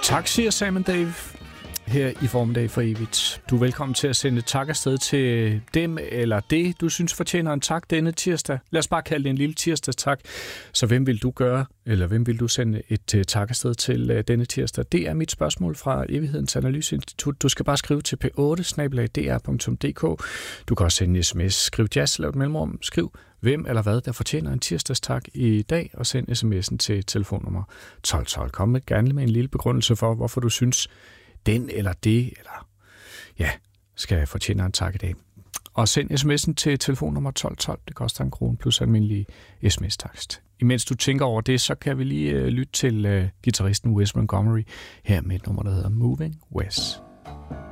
Tak, siger Sam & Dave her i Formiddag for evigt. Du er velkommen til at sende tak afsted til dem eller det, du synes fortjener en tak denne tirsdag. Lad os bare kalde det en lille tirsdagstak. Så hvem vil du gøre, eller hvem vil du sende et tak afsted til denne tirsdag? Det er mit spørgsmål fra Evighedens Analyseinstitut. Du skal bare skrive til p8@dr.dk. Du kan også sende en sms. Skriv jazz, lav et mellemrum. Skriv hvem eller hvad, der fortjener en tirsdagstak i dag, og send sms'en til telefonnummer 1212. Kom gerne med en lille begrundelse for, hvorfor du synes, den eller det, eller ja, skal fortjene en tak i dag. Og send sms'en til telefonnummer 1212. Det koster 1 krone plus almindelig sms-takst. Imens du tænker over det, så kan vi lige lytte til guitaristen Wes Montgomery her med et nummer, der hedder Moving West.